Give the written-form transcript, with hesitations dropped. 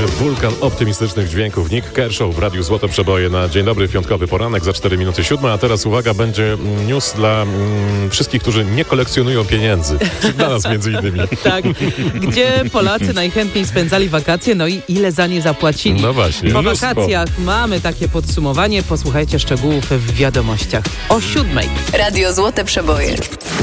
wulkan optymistycznych dźwięków. Nick Kershaw w Radiu Złote Przeboje na Dzień Dobry, piątkowy poranek za 4 minuty 7. A teraz uwaga, będzie news dla wszystkich, którzy nie kolekcjonują pieniędzy. Dla nas między innymi. Tak, gdzie Polacy najchętniej spędzali wakacje, no i ile za nie zapłacili. No właśnie. Po mnóstwo. wakacjach mamy takie podsumowanie. Posłuchajcie szczegółów w wiadomościach o 7:00. Radio Złote Przeboje.